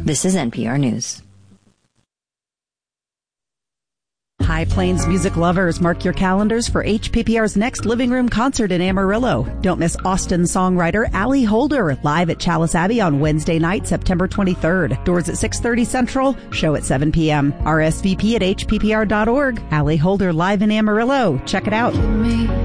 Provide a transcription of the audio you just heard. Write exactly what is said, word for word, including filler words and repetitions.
This is N P R News. High Plains music lovers, mark your calendars for H P P R's next Living Room concert in Amarillo. Don't miss Austin songwriter Allie Holder live at Chalice Abbey on Wednesday night, September twenty-third. Doors at six thirty Central, show at seven p.m. R S V P at H P P R dot org. Allie Holder live in Amarillo. Check it out.